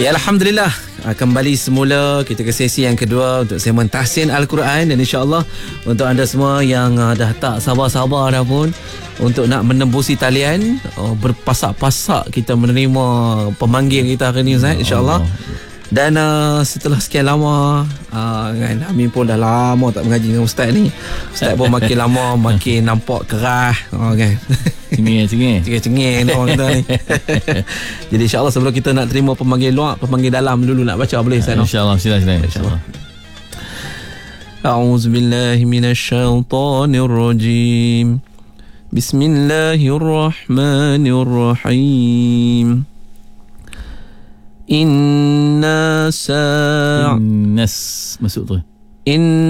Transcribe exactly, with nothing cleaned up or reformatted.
Ya, Alhamdulillah, kembali semula kita ke sesi yang kedua untuk segmen Tahsin Al-Quran. Dan insyaAllah untuk anda semua yang uh, dah tak sabar-sabar dah pun untuk nak menembusi talian, uh, berpasak-pasak kita menerima pemanggil kita hari ni, Ustaz, insyaAllah. Dan uh, setelah sekian lama uh, kan, Amin pun dah lama tak mengaji dengan Ustaz ni. Ustaz pun makin lama makin nampak kerah, uh, kan. Cengih-cengih Cengih-cengih ni orang kata ni. Jadi insyaAllah sebelum kita nak terima pemanggil luar, pemanggil dalam dulu nak baca, boleh Ustaz? InsyaAllah, silakan. InsyaAllah. A'udzubillahi minasyaitonirrajim. Bismillahirrahmanirrahim. Inna sa' Innas masuk tu. In